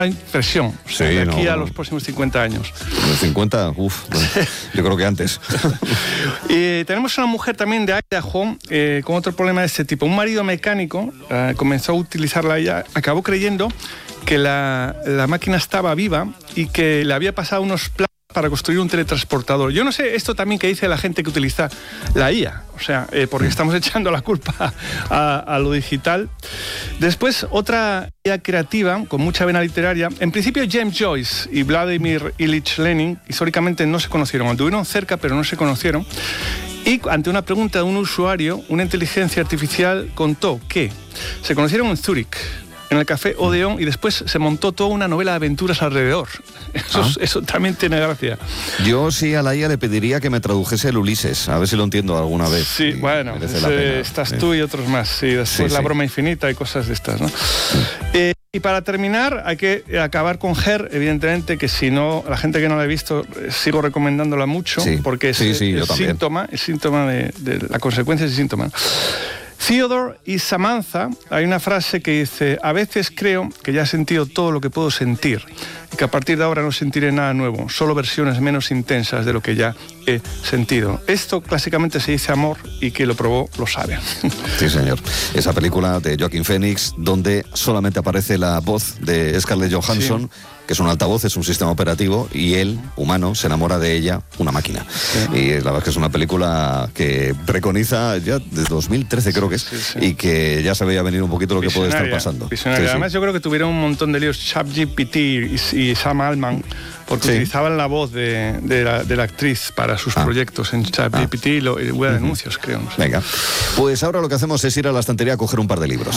impresión, Sí, de aquí no, a los próximos 50 años. ¿Los 50? Uf, bueno, yo creo que antes. Tenemos una mujer también de Idaho con otro problema de este tipo. Un marido mecánico comenzó a utilizarla ella, acabó creyendo que la máquina estaba viva y que le había pasado unos planos para construir un teletransportador. Yo no sé esto también que dice la gente que utiliza la IA, o sea, porque estamos echando la culpa a lo digital. Después, otra IA creativa, con mucha vena literaria. En principio, James Joyce y Vladimir Ilich Lenin históricamente no se conocieron. Anduvieron cerca, pero no se conocieron. Y ante una pregunta de un usuario, una inteligencia artificial contó que se conocieron en Zúrich, en el café Odeón, y después se montó toda una novela de aventuras alrededor. Eso también tiene gracia. Yo sí a la IA le pediría que me tradujese el Ulises, a ver si lo entiendo alguna vez. Sí, bueno, estás tú y otros más. Sí, después la broma infinita y cosas de estas, ¿no? Y para terminar, hay que acabar con Her, evidentemente, que si no, la gente que no la ha visto, sigo recomendándola mucho, porque es el síntoma de la consecuencia del síntoma. Theodore y Samantha, hay una frase que dice: a veces creo que ya he sentido todo lo que puedo sentir y que a partir de ahora no sentiré nada nuevo, solo versiones menos intensas de lo que ya he sentido. Esto clásicamente se dice amor, y quien lo probó lo sabe. Sí, señor. Esa película de Joaquin Phoenix, donde solamente aparece la voz de Scarlett Johansson, que es un altavoz, es un sistema operativo, y él, humano, se enamora de ella, una máquina. Y la verdad es que es una película que preconiza ya de 2013, creo que es, y que ya se veía venir un poquito lo que puede estar pasando. Además, yo creo que tuvieron un montón de líos ChatGPT y Sam Altman, porque utilizaban la voz de la actriz para sus proyectos en ChatGPT y hubo anuncios, creo. No sé. Venga, pues ahora lo que hacemos es ir a la estantería a coger un par de libros.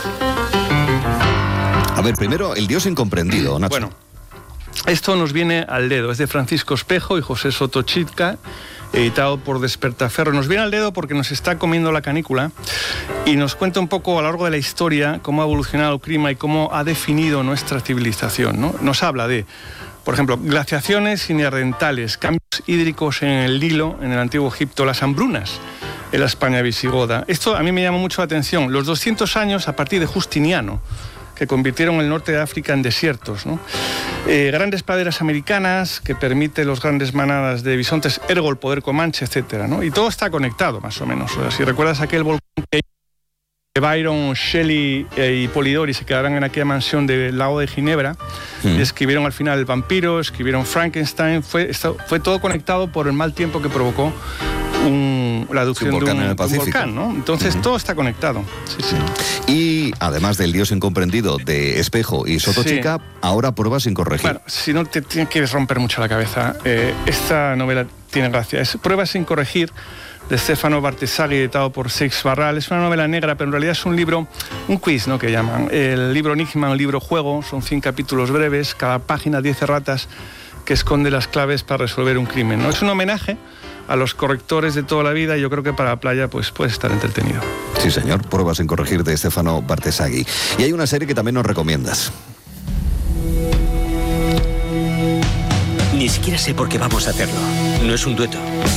A ver, primero, El Dios incomprendido, Nacho. Bueno, esto nos viene al dedo. Es de Francisco Espejo y José Soto Chitka, editado por Despertaferro. Nos viene al dedo porque nos está comiendo la canícula y nos cuenta un poco a lo largo de la historia cómo ha evolucionado el clima y cómo ha definido nuestra civilización, ¿no? Nos habla de, por ejemplo, glaciaciones inerrentales, cambios hídricos en el Nilo, en el Antiguo Egipto, las hambrunas en la España visigoda. Esto a mí me llama mucho la atención. Los 200 años a partir de Justiniano, que convirtieron el norte de África en desiertos, ¿no? Grandes praderas americanas que permiten los grandes manadas de bisontes, ergo el poder comanche, etcétera, ¿no? Y todo está conectado, más o menos. O sea, si recuerdas aquel volcán que Byron, Shelley y Polidori se quedaron en aquella mansión del lago de Ginebra, y escribieron al final El vampiro, escribieron Frankenstein, fue todo conectado por el mal tiempo que provocó la erupción de un volcán, ¿no? Entonces todo está conectado. Y además del Dios incomprendido de Espejo y Soto Chitka, ahora Pruebas sin corregir. Bueno, si no te quieres romper mucho la cabeza, esta novela tiene gracia. Es Pruebas sin corregir, de Stefano Bartesaghi, editado por Seix Barral. Es una novela negra, pero en realidad es un libro, un quiz, ¿no?, que llaman. El libro enigma, el libro juego, son 100 capítulos breves, cada página 10 erratas que esconde las claves para resolver un crimen, ¿no? Es un homenaje a los correctores de toda la vida, y yo creo que para la playa pues puede estar entretenido. Sí, señor. Pruebas sin corregir, de Stefano Bartesaghi. Y hay una serie que también nos recomiendas. Ni siquiera sé por qué vamos a hacerlo. No es un dueto.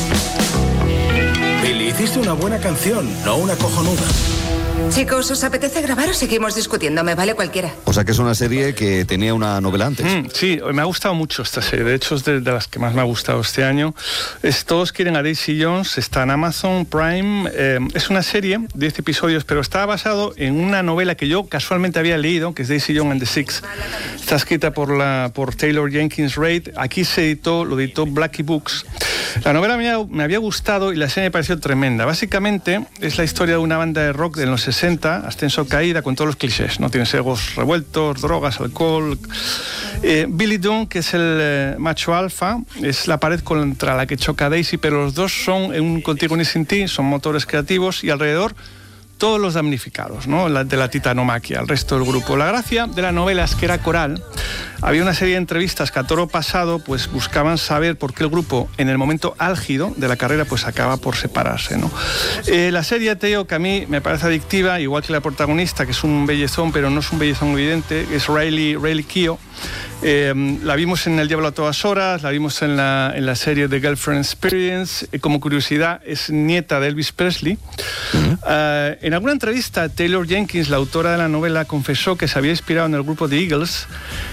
Billy, hiciste una buena canción, no una cojonuda. Chicos, ¿os apetece grabar o seguimos discutiendo? Me vale cualquiera. O sea que es una serie que tenía una novela antes. Sí, me ha gustado mucho esta serie. De hecho, es de las que más me ha gustado este año. Todos quieren a Daisy Jones, está en Amazon Prime. Es una serie, 10 episodios, pero está basado en una novela que yo casualmente había leído, que es Daisy Jones and the Six. Está escrita por Taylor Jenkins Reid. Aquí lo editó Blackie Books. La novela me había gustado y la serie me pareció tremenda. Básicamente es la historia de una banda de rock de los 60, ascenso, caída, con todos los clichés, ¿no? Tienes egos revueltos, drogas, alcohol. Billy Dunn, que es el macho alfa, es la pared contra la que choca Daisy, pero los dos son en un contigo ni sin ti, son motores creativos, y alrededor todos los damnificados, ¿no?, de la titanomaquia, el resto del grupo. La gracia de la novela es que era coral. Había una serie de entrevistas que a toro pasado pues buscaban saber por qué el grupo, en el momento álgido de la carrera, pues acaba por separarse, ¿no? La serie, te digo que a mí me parece adictiva, igual que la protagonista, que es un bellezón, pero no es un bellezón evidente, es Riley Keough. La vimos en El Diablo a todas horas, la vimos en la serie The Girlfriend Experience. Como curiosidad, es nieta de Elvis Presley. En alguna entrevista, Taylor Jenkins, la autora de la novela, confesó que se había inspirado en el grupo The Eagles